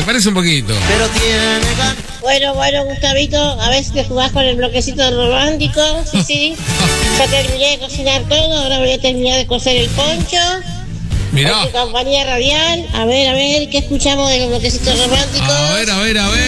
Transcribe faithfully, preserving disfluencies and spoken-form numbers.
parece un poquito. Pero tiene ganas. Bueno, bueno, Gustavito, a ver si te jugás con el bloquecito romántico. Sí, sí. Ya terminé de cocinar todo, ahora voy a terminar de cocer el poncho. Mirá. Con tu compañía radial. A ver, a ver, ¿qué escuchamos de los bloquecitos románticos? A ver, a ver, a ver.